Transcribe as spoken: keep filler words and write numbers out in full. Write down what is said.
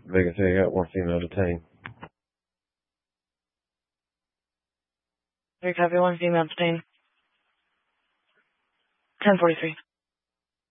Vegas, hey, I got one female detained. Three copy, one female detained. ten forty-three.